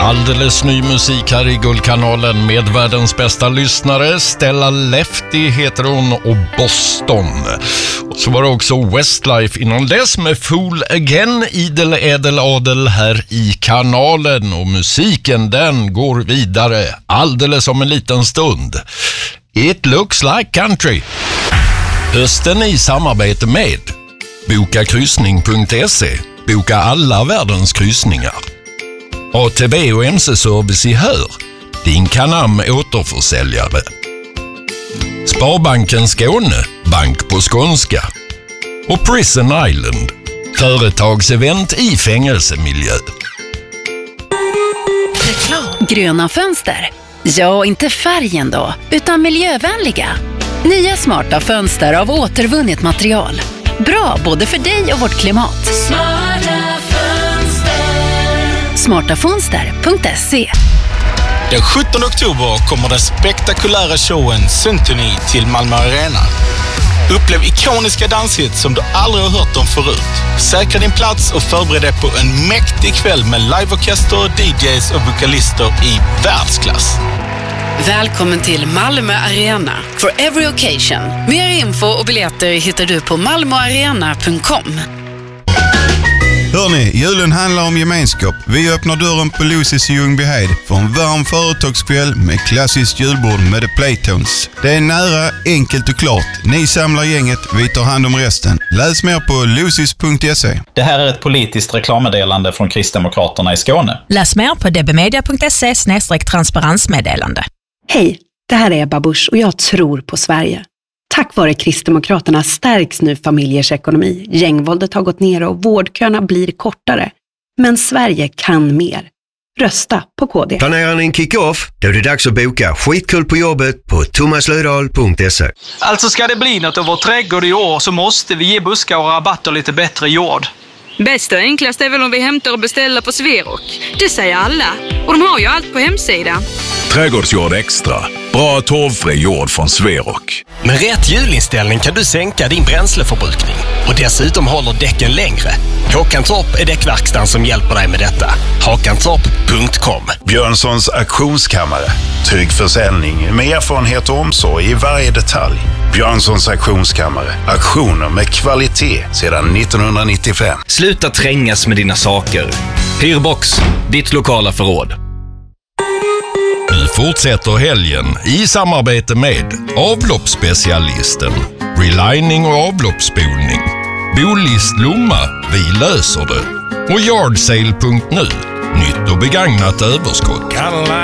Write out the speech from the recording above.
Alldeles ny musik här i Guldkanalen med världens bästa lyssnare. Stella Lefty heter hon och Boston. Och så var det också Westlife innan dess med Fool Again, idel ädel adel här i kanalen. Och musiken den går vidare alldeles om en liten stund. It looks like country. Hösten i samarbete med bokakryssning.se. Boka alla världens kryssningar. ATV och MC-service i Hör. Din Canam återförsäljare. Sparbanken Skåne. Bank på skånska. Och Prison Island. Företagsevent i fängelsemiljö. Gröna fönster. Ja, inte färgen då, utan miljövänliga. Nya smarta fönster av återvunnet material. Bra både för dig och vårt klimat. Smartafönster.se. Den 17 oktober kommer den spektakulära showen Symphony till Malmö Arena. Upplev ikoniska danshits som du aldrig har hört om förut. Säkra din plats och förbered dig på en mäktig kväll med liveorkester, DJs och vokalister i världsklass. Välkommen till Malmö Arena for every occasion. Mer info och biljetter hittar du på malmoarena.com. Hörrni, julen handlar om gemenskap. Vi öppnar dörren på Lucy's i Ljungbyhed för en varm företagskväll med klassiskt julbord med The Playtones. Det är nära, enkelt och klart. Ni samlar gänget, vi tar hand om resten. Läs mer på lucys.se. Det här är ett politiskt reklammeddelande från Kristdemokraterna i Skåne. Läs mer på dbmedia.se/transparensmeddelande. Hej, det här är Ebba Busch och jag tror på Sverige. Tack vare Kristdemokraterna stärks nu familjers ekonomi. Gängvåldet har gått ner och vårdköerna blir kortare. Men Sverige kan mer. Rösta på KD. Planerar ni en kick-off? Då är det dags att boka skitkul på jobbet på thomaslödahl.se. Alltså ska det bli något av vår trädgård i år så måste vi ge buskar och rabatter lite bättre jord. Bäst och enklast är väl om vi hämtar och beställer på Sverok. Det säger alla. Och de har ju allt på hemsidan. Trädgårdsjord extra. Bra torvfri jord från Sverok. Med rätt hjulinställning kan du sänka din bränsleförbrukning. Och dessutom håller däcken längre. Håkantorp är däckverkstan som hjälper dig med detta. Håkantorp.com. Björnssons auktionskammare. Trygg försäljning med erfarenhet och omsorg i varje detalj. Björnssons auktionskammare. Auktioner med kvalitet sedan 1995. Sluta trängas med dina saker. Hyrbox, ditt lokala förråd. Nu fortsätter helgen i samarbete med avloppsspecialisten, relining och avloppsspolning, Bolist Lomma, vi löser det, och Yardsale.nu, nytt och begagnat överskott.